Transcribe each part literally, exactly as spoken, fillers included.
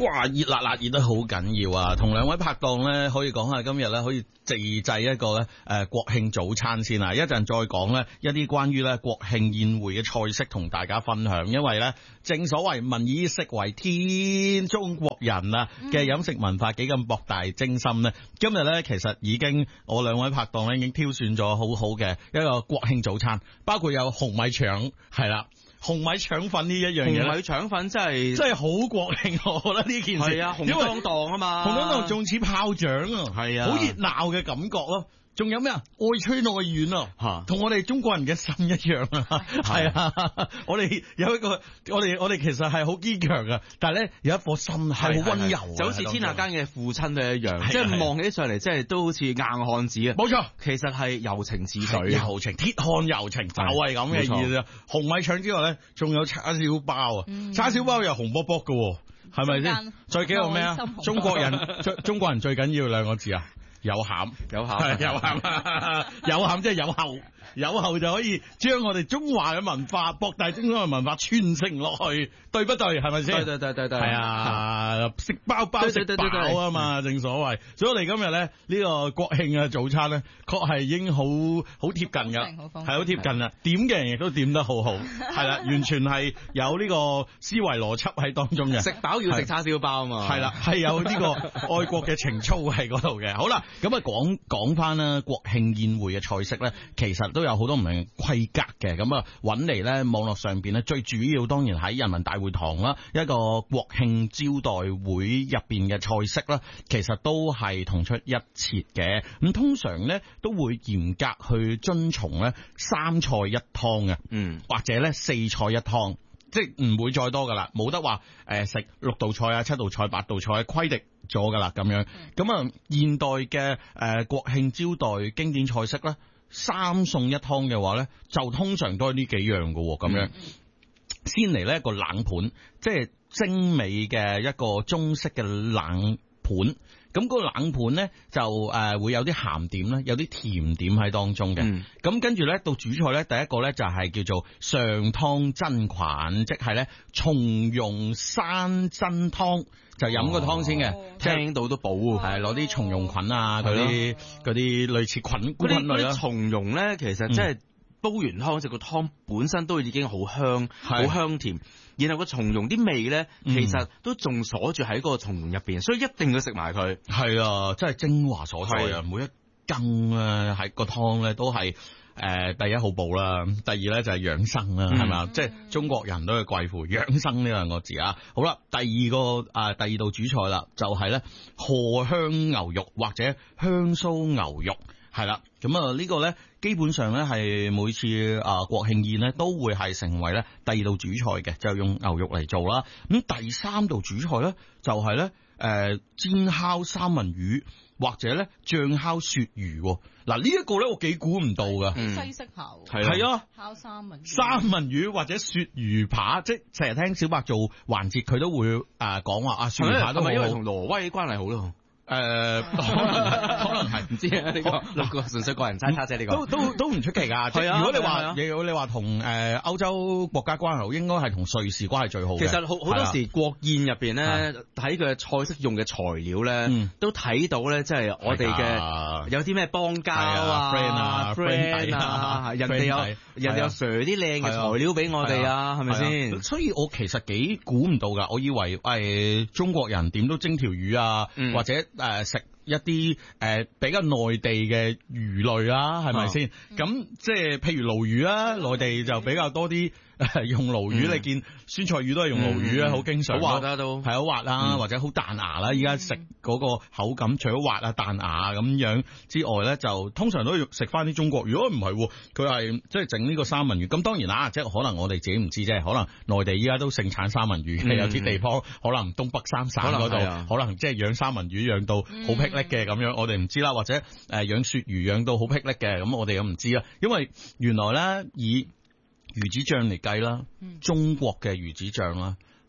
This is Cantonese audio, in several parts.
哇，熱辣辣熱得好緊要啊！同兩位拍檔咧，可以講下今日咧可以自製一個咧誒國慶早餐先啊！一陣再講咧一啲關於咧國慶宴會嘅菜式同大家分享，因為咧正所謂民以食為天，中國人啊嘅飲食文化幾咁博大精深咧。今日咧其實已經我兩位拍檔咧已經挑選咗好好嘅一個國慶早餐，包括有紅米腸係啦。紅米腸粉呢一樣嘢， 紅米腸粉真係真係好國慶，我覺得呢件事係啊，紅當當啊嘛， 紅當當仲似炮仗啊，係啊，好熱鬧嘅感覺咯。仲有咩啊？愛吹內軟啊，同我哋中國人嘅心一樣啊，係啊，我哋有一個，我哋我哋其實係好堅強噶，但係咧有一顆心係好溫柔， 就好似天下間嘅父親都一樣，即係望起上嚟，即係都好似硬漢子啊。 冇錯， 其實係柔情似水， 柔情鐵漢柔情就係咁嘅意思。紅米腸之外咧，仲有叉燒包啊，叉燒包又紅卜卜噶，係咪先？最緊要咩啊？中國人，中國人最緊要兩個字啊！有餡，有餡，有餡，有餡即係有後，有後就可以將我哋中華嘅文化、博大精深嘅文化傳承落去，對不對？係咪先？ 對對對對， 係啊，食包包食飽啊嘛，正所謂。所以我哋今日咧呢個國慶嘅早餐咧，確係已經好好貼近噶，係好貼近啦。點嘅人亦都點得好好，係啦，完全係有呢個思維邏輯喺當中嘅。 食飽要食叉燒包啊嘛， 係啦，係有呢個愛國嘅情操喺嗰度嘅。好啦。咁啊，講講翻啦，國慶宴會嘅菜式咧，其實都有好多唔同嘅規格嘅。咁啊，揾嚟咧網絡上邊咧，最主要當然喺人民大會堂啦，一個國慶招待會入邊嘅菜式啦，其實都係同出一轍嘅。咁通常咧都會嚴格去遵從咧三菜一湯嘅，嗯，或者咧四菜一湯。即係唔會再多噶啦，冇得話誒食六道菜啊、七道菜、八道菜規定咗噶啦咁樣。咁啊、嗯，現代嘅誒、呃、國慶招待經典菜式咧，三餸一湯嘅話咧，就通常都係呢幾樣噶喎。咁樣、嗯、先嚟呢一個冷盤，即係精美嘅一個中式嘅冷盤。咁個冷盤咧就誒、呃、會有啲鹹點咧，有啲甜點喺當中嘅。咁、嗯、跟住咧到主菜咧，第一個咧就係叫做上湯真菌，即係咧松茸山珍湯，就飲個湯先嘅。哦、聽到都補，係攞啲松茸菌啊，嗰啲嗰啲類似菌菇類啦。 松茸咧其實即係煲完湯，即係個湯本身都已經好香，好香甜。然後個松茸啲味咧，其實都仲鎖住喺嗰個松茸入邊，所以一定要食埋佢。 係啊，真係精華所在啊！每一羹咧喺個湯咧都係誒、呃、第一好補啦，第二咧就係養生啦，係咪、嗯？即係中國人都係貴乎養生呢兩個字啊！好啦，第二個啊、呃、第二道主菜啦，就係咧荷香牛肉或者香酥牛肉。係啦，咁啊呢個咧基本上咧係每次啊國慶宴咧都會係成為咧第二道主菜嘅，就用牛肉嚟做啦。咁第三道主菜咧就係咧誒煎烤三文魚或者咧醬烤鱈魚。嗱呢一個咧我幾估唔到噶， 西式口係啊， 烤三文魚三文魚或者鱈魚扒，即係成日聽小白做環節，佢都會誒講話啊鱈魚扒都好， 係咪因為同挪威關係好咯？ 誒、呃，可能可能係唔知啊，呢、這個六個純粹個人猜測啫，呢個都都都唔出奇噶。係啊，如果你話，啊、如果你話同誒歐洲國家關係好，應該係同瑞士關係最好嘅。 其實好好多時國宴入邊咧，睇佢嘅菜式用嘅材料咧，嗯、都睇到咧，即係我哋嘅有啲咩邦交啊 ，friend 啊 ，friend 啊，人哋有人哋有 share 啲靚嘅材料俾我哋啊，係咪先？ 所以我其實幾估唔到噶，我以為誒中國人點都蒸條魚啊，嗯、或者。誒，食、呃、一啲誒、呃、比較內地嘅魚類啦，係咪先？咁、哦、即係譬如鱸魚啦，內地就比較多啲。用鱸魚，嗯、你見酸菜魚都係用鱸魚啊，好、嗯、經常。 好滑啦都， 係好滑啦，嗯、或者好彈牙啦。依家食嗰個口感，除咗滑啊彈牙咁樣之外咧，就通常都要食翻啲中國魚。如果唔係，佢係即係整呢個三文魚。咁當然啦，即係可能我哋自己唔知啫。可能內地依家都盛產三文魚嘅，嗯、有啲地方可能東北三省嗰度，可能，可能即係養三文魚養到好霹靂嘅咁樣，我哋唔知啦。或者誒養鱈魚養到好霹靂嘅，咁我哋又唔知啦。因為原來咧以魚子醬嚟計啦，中國嘅魚子醬啦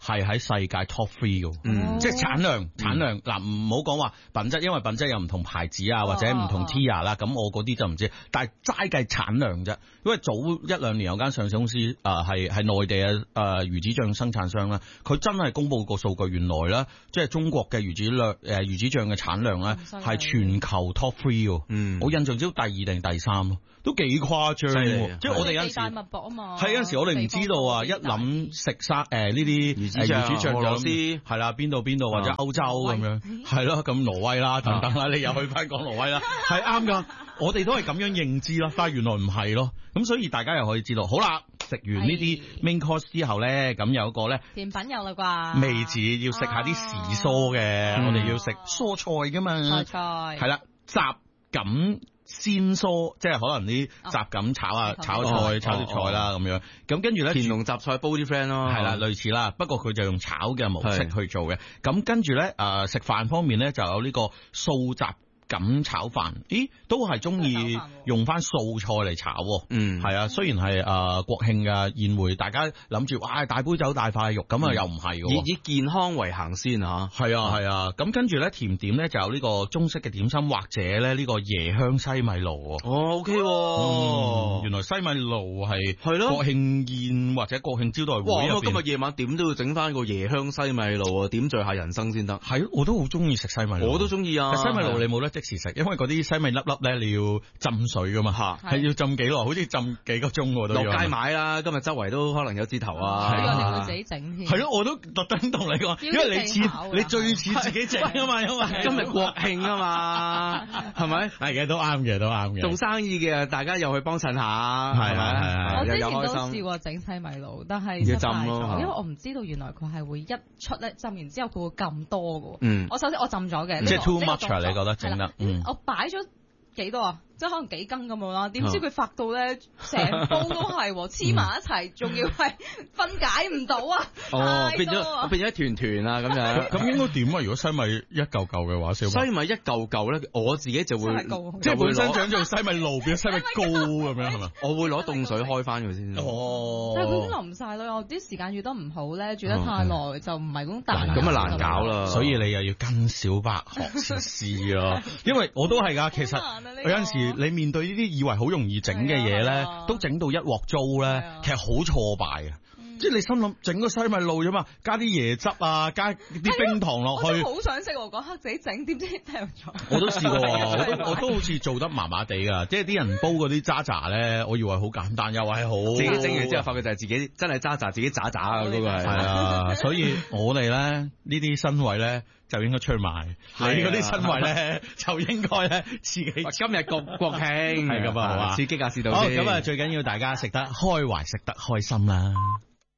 係喺世界 top three 嘅， 嗯， 即係產量產量嗱，唔好講話品質，因為品質有唔同牌子啊，或者唔同 tier 啦，咁我嗰啲就唔知，但係齋計產量啫。因為早一兩年有間上市公司誒係係內地嘅誒魚子醬生產商啦，佢真係公佈個數據，原來咧即係中國嘅魚子量誒魚子醬嘅產量咧係全球 top three 喎，嗯，我印象中第二定第三咯，都幾誇張喎，即係我哋有陣時地大物博啊嘛，係有陣時我哋唔知道啊，一諗食生誒呢啲魚子醬、魚子醬俄羅斯係啦，邊度邊度或者歐洲咁樣，係咯，咁挪威啦等等啦，你又去翻講挪威啦，係啱噶，我哋都係咁樣認知咯，但係原來唔係咯，咁所以大家又可以知道，好啦，食完呢啲 main course 之後咧，咁有一個咧甜品有啦啩， 未至要食下啲時蔬嘅，我哋要食蔬菜噶嘛， 蔬菜係啦，雜錦鮮蔬，即係可能啲雜錦炒啊、炒菜、炒啲菜啦咁樣，咁跟住咧田農雜菜煲啲 friend 咯， 係啦，類似啦，不過佢就用炒嘅模式去做嘅，咁跟住咧誒食飯方面咧就有呢個素雜錦炒飯，咦，都係中意用翻素菜嚟炒，嗯，係啊，雖然係誒、呃、國慶嘅宴會，大家諗住哇大杯酒大塊肉，咁啊、嗯、又唔係嘅， 以以健康為行先嚇， 係啊係啊，咁跟住咧甜點咧就有呢個中式嘅點心，或者咧呢個椰香西米露， 哦 OK， 嗯、原來西米露係係咯國慶宴或者國慶招待會入邊， 今日夜晚點都要整翻個椰香西米露啊，點綴下人生先得， 係，我都好中意食西米露， 我都中意啊， 西米露你冇得即時食，因為嗰啲西米粒粒咧，你要浸水噶嘛，係要浸幾耐？好似浸幾個鐘喎都要。 落街買啦，今日周圍都可能有枝頭啊。 係啊，你會自己整添。 係咯，我都特登同你講，因為你似你最似自己整啊嘛，因為今日國慶啊嘛，係咪？ 係嘅，都啱嘅，都啱嘅。 做生意嘅，大家又去幫襯下， 係咪？ 我之前都試過整西米露，但係要浸咯， 因為我唔知道原來佢係會一出咧浸完之後佢會咁多嘅。 嗯， 我首先我浸咗嘅， 即係 too much 啊？你覺得整得？嗯， 我擺咗。幾多啊？即係可能幾斤咁樣啦。點知佢發到咧，成煲都係黐埋一齊，仲要係分解唔到啊！ 哦，變咗變咗一團團啊咁樣。 咁應該點啊？如果西米一嚿嚿嘅話，西米一嚿嚿咧，我自己就會即係本身想做西米露變西米糕咁樣係嘛？ 我會攞凍水開翻佢先。 哦。 但係佢已經淋晒啦，我啲時間煮得唔好咧，煮得太耐就唔係咁彈。 咁啊難搞啦。 所以你又要跟小白學先試啊！因為我都係㗎，其實有陣時你面對呢啲以為好容易整嘅嘢咧，都整到一鑊糟咧，其實好挫敗嘅。即係你心諗整個西米露啫嘛，加啲椰汁啊，加啲冰糖落去。 我好想食喎，嗰刻自己整，點知聽咗。 我都試過，我都我都好似做得麻麻地噶，即係啲人煲嗰啲渣渣咧，我以為好簡單，又係好。 自己整完之後發覺就係自己真係渣渣，自己渣渣啊嗰個係。 係啊，所以我哋咧呢啲身位咧就應該出去賣，你嗰啲身位咧就應該咧自己。 今日國國慶係咁啊，係嘛？ 刺激下市道先。 好，咁啊最緊要大家食得開懷，食得開心啦。